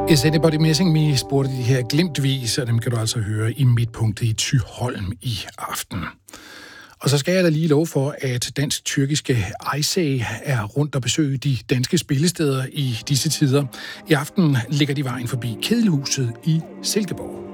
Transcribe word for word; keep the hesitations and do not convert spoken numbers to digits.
Is anybody missing me, spurgte de her glimtvis, og dem kan du altså høre i Midtpunktet i Thyholm i aften. Og så skal jeg da lige love for, at dansk-tyrkiske Aysay er rundt og besøge de danske spillesteder i disse tider. I aften ligger de vejen forbi Kedelhuset i Silkeborg.